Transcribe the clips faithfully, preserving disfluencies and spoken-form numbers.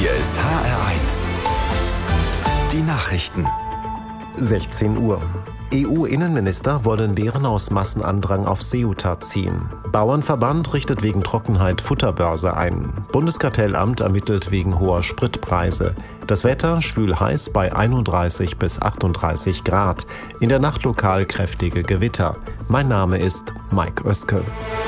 Hier ist H R eins. Die Nachrichten. sechzehn Uhr. E U-Innenminister wollen Lehren aus Massenandrang auf Ceuta ziehen. Bauernverband richtet wegen Trockenheit Futterbörse ein. Bundeskartellamt ermittelt wegen hoher Spritpreise. Das Wetter schwül heiß bei einunddreißig bis achtunddreißig Grad. In der Nacht lokal kräftige Gewitter. Mein Name ist Mike Oeske.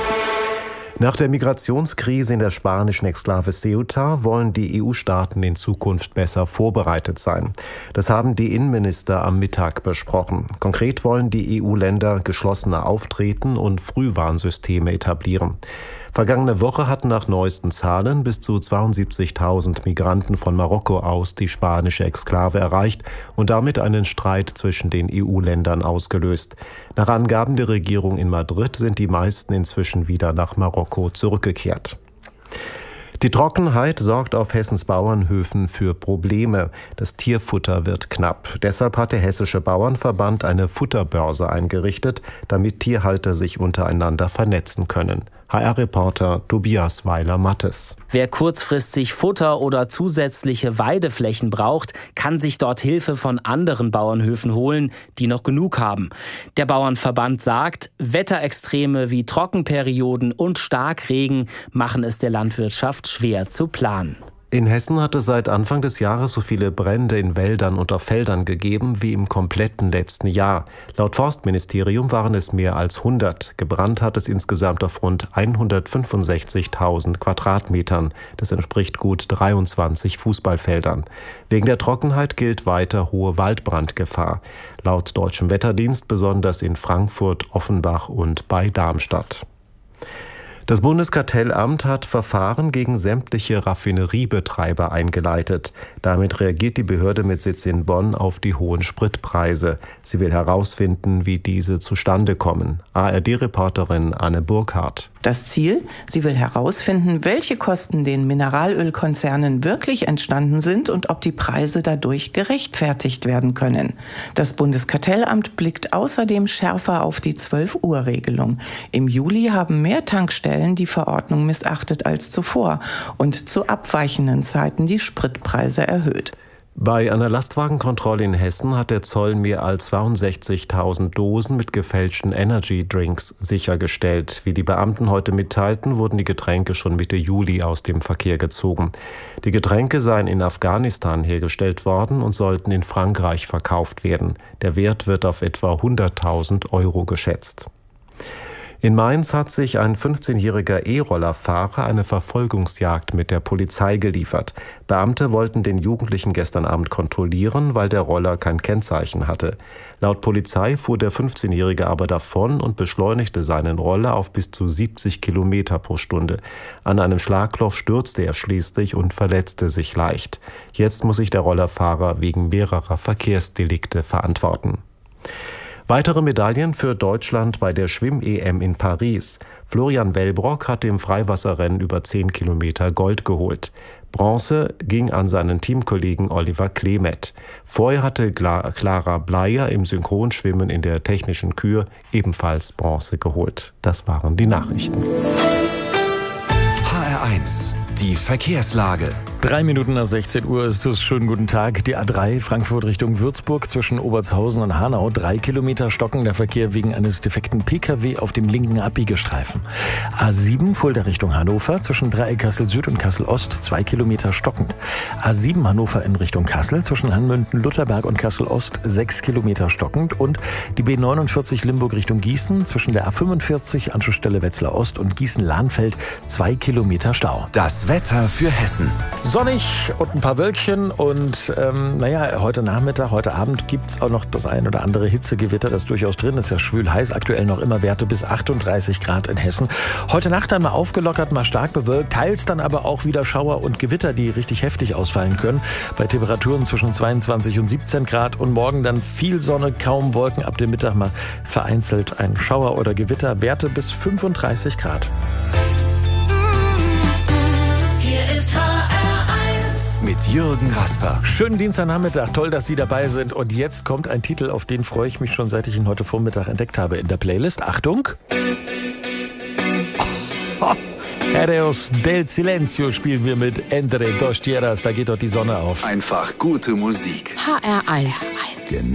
Nach der Migrationskrise in der spanischen Exklave Ceuta wollen die E U-Staaten in Zukunft besser vorbereitet sein. Das haben die Innenminister am Mittag besprochen. Konkret wollen die E U-Länder geschlossener auftreten und Frühwarnsysteme etablieren. Vergangene Woche hatten nach neuesten Zahlen bis zu zweiundsiebzigtausend Migranten von Marokko aus die spanische Exklave erreicht und damit einen Streit zwischen den E U-Ländern ausgelöst. Nach Angaben der Regierung in Madrid sind die meisten inzwischen wieder nach Marokko zurückgekehrt. Die Trockenheit sorgt auf Hessens Bauernhöfen für Probleme. Das Tierfutter wird knapp. Deshalb hat der Hessische Bauernverband eine Futterbörse eingerichtet, damit Tierhalter sich untereinander vernetzen können. H R-Reporter Tobias Weiler-Mattes. Wer kurzfristig Futter oder zusätzliche Weideflächen braucht, kann sich dort Hilfe von anderen Bauernhöfen holen, die noch genug haben. Der Bauernverband sagt, Wetterextreme wie Trockenperioden und Starkregen machen es der Landwirtschaft schwer zu planen. In Hessen hat es seit Anfang des Jahres so viele Brände in Wäldern und auf Feldern gegeben wie im kompletten letzten Jahr. Laut Forstministerium waren es mehr als hundert. Gebrannt hat es insgesamt auf rund hundertfünfundsechzigtausend Quadratmetern. Das entspricht gut dreiundzwanzig Fußballfeldern. Wegen der Trockenheit gilt weiter hohe Waldbrandgefahr. Laut Deutschem Wetterdienst besonders in Frankfurt, Offenbach und bei Darmstadt. Das Bundeskartellamt hat Verfahren gegen sämtliche Raffineriebetreiber eingeleitet. Damit reagiert die Behörde mit Sitz in Bonn auf die hohen Spritpreise. Sie will herausfinden, wie diese zustande kommen. A R D-Reporterin Anne Burkhardt. Das Ziel? Sie will herausfinden, welche Kosten den Mineralölkonzernen wirklich entstanden sind und ob die Preise dadurch gerechtfertigt werden können. Das Bundeskartellamt blickt außerdem schärfer auf die zwölf-Uhr-Regelung. Im Juli haben mehr Tankstellen die Verordnung missachtet als zuvor und zu abweichenden Zeiten die Spritpreise erhöht. Bei einer Lastwagenkontrolle in Hessen hat der Zoll mehr als zweiundsechzigtausend Dosen mit gefälschten Energy-Drinks sichergestellt. Wie die Beamten heute mitteilten, wurden die Getränke schon Mitte Juli aus dem Verkehr gezogen. Die Getränke seien in Afghanistan hergestellt worden und sollten in Frankreich verkauft werden. Der Wert wird auf etwa hunderttausend Euro geschätzt. In Mainz hat sich ein fünfzehnjähriger E-Rollerfahrer eine Verfolgungsjagd mit der Polizei geliefert. Beamte wollten den Jugendlichen gestern Abend kontrollieren, weil der Roller kein Kennzeichen hatte. Laut Polizei fuhr der fünfzehnjährige aber davon und beschleunigte seinen Roller auf bis zu siebzig Kilometer pro Stunde. An einem Schlagloch stürzte er schließlich und verletzte sich leicht. Jetzt muss sich der Rollerfahrer wegen mehrerer Verkehrsdelikte verantworten. Weitere Medaillen für Deutschland bei der Schwimm-E M in Paris. Florian Wellbrock hat im Freiwasserrennen über zehn Kilometer Gold geholt. Bronze ging an seinen Teamkollegen Oliver Klemet. Vorher hatte Clara Bleier im Synchronschwimmen in der technischen Kür ebenfalls Bronze geholt. Das waren die Nachrichten. H R eins. Die Verkehrslage. Drei Minuten nach sechzehn Uhr ist es. Schönen guten Tag. Die A drei Frankfurt Richtung Würzburg zwischen Obertshausen und Hanau. Drei Kilometer stocken der Verkehr wegen eines defekten P K W auf dem linken Abbiegestreifen. A sieben Fulda Richtung Hannover zwischen Dreieck Kassel Süd und Kassel Ost. Zwei Kilometer stockend. A sieben Hannover in Richtung Kassel zwischen Hanmünden, Lutherberg und Kassel Ost. Sechs Kilometer stockend. Und die B neunundvierzig Limburg Richtung Gießen zwischen der A fünfundvierzig Anschlussstelle Wetzlar Ost und Gießen-Lahnfeld. Zwei Kilometer Stau. Das Wetter für Hessen. Sonnig und ein paar Wölkchen und ähm, naja, heute Nachmittag, heute Abend gibt es auch noch das ein oder andere Hitzegewitter, das ist durchaus drin ist. Ja schwül heiß, aktuell noch immer Werte bis achtunddreißig Grad in Hessen. Heute Nacht dann mal aufgelockert, mal stark bewölkt, teils dann aber auch wieder Schauer und Gewitter, die richtig heftig ausfallen können. Bei Temperaturen zwischen zweiundzwanzig und siebzehn Grad und morgen dann viel Sonne, kaum Wolken, ab dem Mittag mal vereinzelt ein Schauer oder Gewitter, Werte bis fünfunddreißig Grad. Mit Jürgen Rasper. Schönen Dienstagnachmittag, toll, dass Sie dabei sind. Und jetzt kommt ein Titel, auf den freue ich mich schon, seit ich ihn heute Vormittag entdeckt habe in der Playlist. Achtung! Oh, Ereos del Silencio spielen wir mit Entre dos Tierras. Da geht dort die Sonne auf. Einfach gute Musik. H R eins.